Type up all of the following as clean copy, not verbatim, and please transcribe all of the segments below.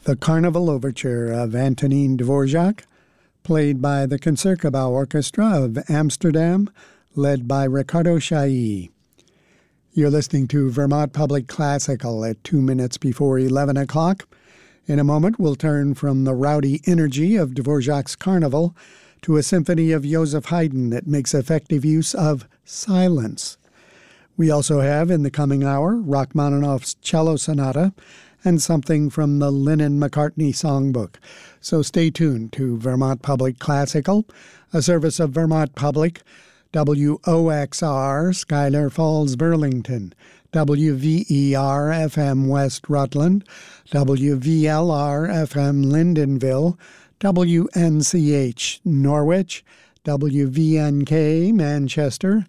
The Carnival Overture of Antonin Dvorak, played by the Concertgebouw Orchestra of Amsterdam, led by Ricardo Chailly. You're listening to Vermont Public Classical at 2 minutes before 11 o'clock. In a moment, we'll turn from the rowdy energy of Dvorak's Carnival to a symphony of Joseph Haydn that makes effective use of silence. We also have, in the coming hour, Rachmaninoff's Cello Sonata and something from the Lennon-McCartney Songbook. So stay tuned to Vermont Public Classical, a service of Vermont Public, WOXR, Schuyler Falls, Burlington, WVER-FM West Rutland, WVLR-FM Lyndonville, WNCH Norwich, WVNK Manchester,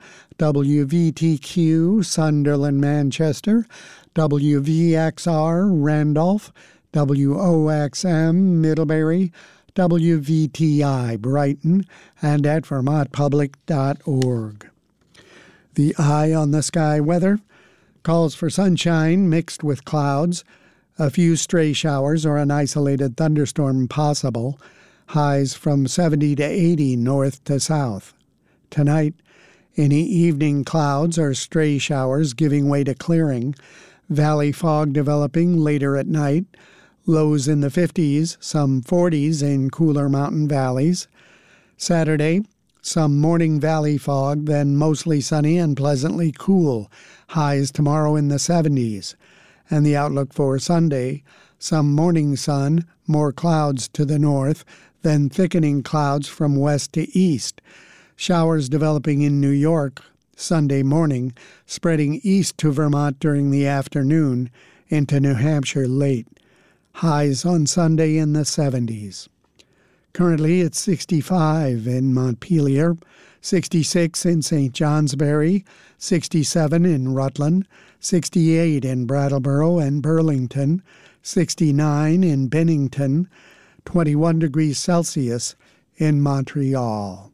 WVTQ Sunderland Manchester, WVXR Randolph, WOXM Middlebury, WVTI Brighton, and at vermontpublic.org. The Eye on the Sky weather calls for sunshine mixed with clouds, a few stray showers or an isolated thunderstorm possible, highs from 70 to 80 north to south. Tonight, any evening clouds or stray showers giving way to clearing, valley fog developing later at night, lows in the 50s, some 40s in cooler mountain valleys. Saturday, some morning valley fog, then mostly sunny and pleasantly cool, highs tomorrow in the 70s. And the outlook for Sunday, some morning sun, more clouds to the north, then thickening clouds from west to east. Showers developing in New York Sunday morning, spreading east to Vermont during the afternoon, into New Hampshire late. Highs on Sunday in the 70s. Currently it's 65 in Montpelier, 66 in St. Johnsbury, 67 in Rutland, 68 in Brattleboro and Burlington, 69 in Bennington, 21 degrees Celsius in Montreal.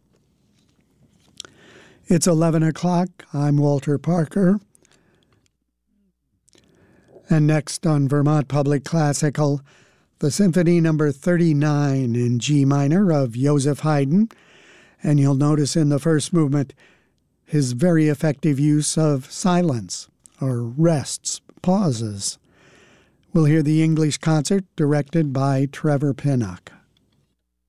It's 11 o'clock. I'm Walter Parker. And next on Vermont Public Classical, the Symphony No. 39 in G minor of Joseph Haydn. And you'll notice in the first movement his very effective use of silence, or rests, pauses. We'll hear the English concert directed by Trevor Pinnock.